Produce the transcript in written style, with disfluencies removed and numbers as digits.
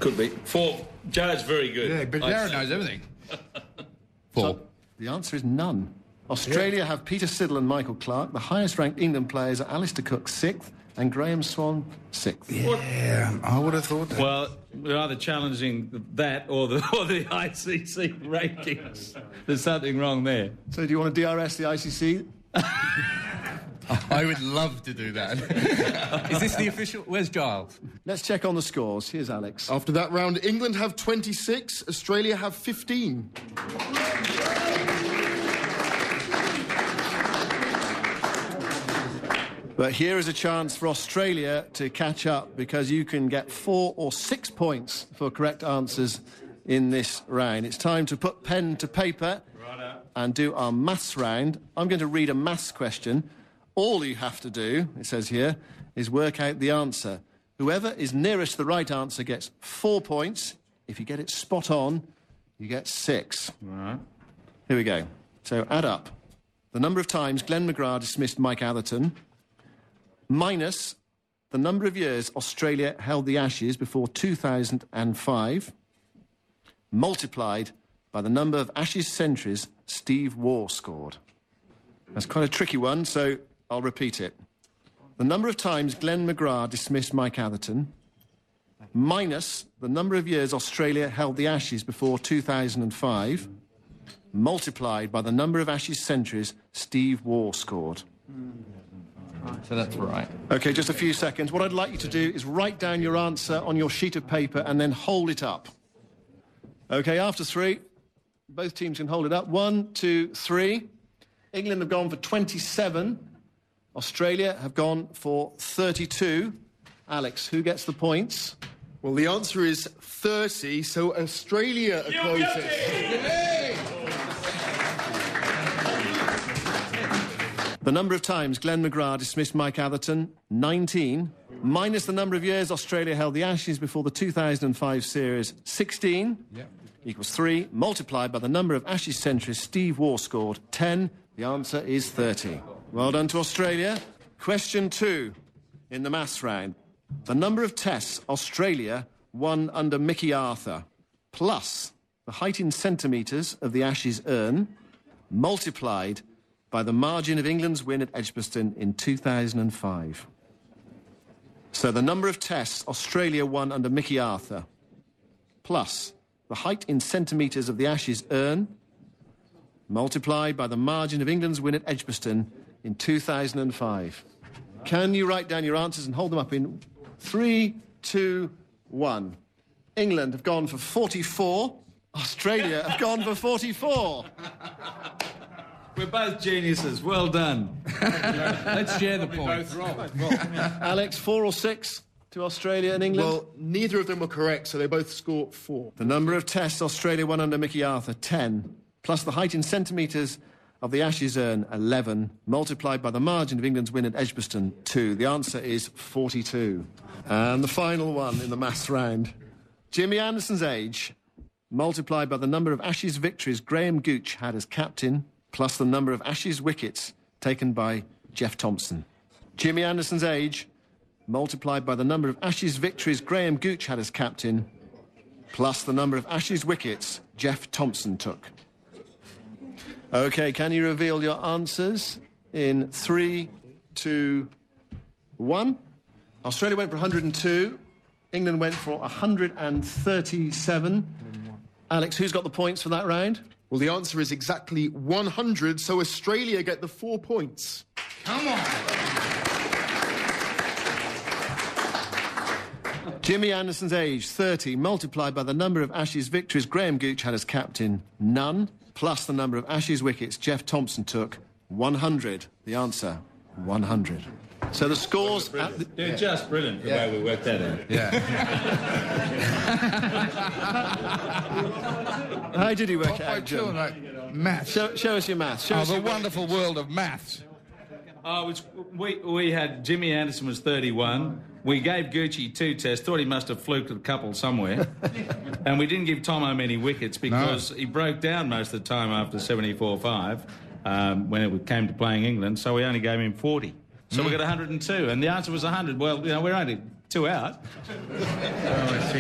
Could be. 4. Joe's very good. Yeah, but Darren knows everything. 4. So, the answer is none. Australia have Peter Siddle and Michael Clarke. The highest-ranked England players are Alistair Cook, 6th, and Graham Swan, 6th. Yeah, I would have thought that. Well, we're either challenging that or the ICC rankings. There's something wrong there. So do you want to DRS the ICC? I would love to do that. Is this the official? Where's Giles? Let's check on the scores. Here's Alex. After that round, England have 26, Australia have 15. But here is a chance for Australia to catch up, because you can get 4 or 6 points for correct answers in this round. It's time to put pen to paper and do our maths round. I'm going to read a maths question. All you have to do, it says here, is work out the answer. Whoever is nearest the right answer gets 4 points. If you get it spot on, you get 6. Right. Here we go. So add up the number of times Glenn McGrath dismissed Mike Atherton, minus the number of years Australia held the Ashes before 2005, multiplied by the number of Ashes centuries Steve Waugh scored. That's quite a tricky one, so I'll repeat it. The number of times Glenn McGrath dismissed Mike Atherton, minus the number of years Australia held the Ashes before 2005, multiplied by the number of Ashes centuries Steve Waugh scored. So that's right. OK, just a few seconds. What I'd like you to do is write down your answer on your sheet of paper and then hold it up. OK, after 3, both teams can hold it up. 1, 2, 3. England have gone for 27. Australia have gone for 32. Alex, who gets the points? Well, the answer is 30, so Australia are closest. The number of times Glenn McGrath dismissed Mike Atherton, 19. Minus the number of years Australia held the Ashes before the 2005 series, 16. Equals 3. Multiplied by the number of Ashes centuries Steve Waugh scored, 10. The answer is 30. Well done to Australia. Question 2 in the maths round. The number of tests Australia won under Mickey Arthur, plus the height in centimetres of the Ashes urn, multiplied by the margin of England's win at Edgbaston in 2005. So the number of tests Australia won under Mickey Arthur, plus the height in centimetres of the Ashes urn, multiplied by the margin of England's win at Edgbaston in 2005. Can you write down your answers and hold them up in 3, 2, 1? England have gone for 44. Australia have gone for 44. We're both geniuses. Well done. Let's share the points. Alex, 4 or 6 to Australia and England? Well, neither of them were correct, so they both score 4. The number of tests Australia won under Mickey Arthur, 10. Plus the height in centimetres of the Ashes urn, 11. Multiplied by the margin of England's win at Edgbaston, 2. The answer is 42. And the final one in the maths round. Jimmy Anderson's age, multiplied by the number of Ashes victories Graham Gooch had as captain, plus the number of Ashes wickets taken by Jeff Thomson. Jimmy Anderson's age, multiplied by the number of Ashes victories Graham Gooch had as captain, plus the number of Ashes wickets Jeff Thomson took. OK, can you reveal your answers in 3, 2, 1? Australia went for 102. England went for 137. Alex, who's got the points for that round? Well, the answer is exactly 100, so Australia get the 4 points. Come on. Jimmy Anderson's age, 30, multiplied by the number of Ashes victories Graham Gooch had as captain, none, plus the number of Ashes wickets Jeff Thomson took, 100. The answer, 100. So the scores... They're just brilliant, the way we worked that out. Yeah. How did he work it out, Jim? Maths. Show us your maths. Show us the your wonderful world of maths. We had Jimmy Anderson was 31. We gave Gucci 2 tests. Thought he must have fluked a couple somewhere. And we didn't give Tomo many wickets because he broke down most of the time after 74-5 when it came to playing England. So we only gave him 40. So we got 102. And the answer was 100. Well, we're only 2 out.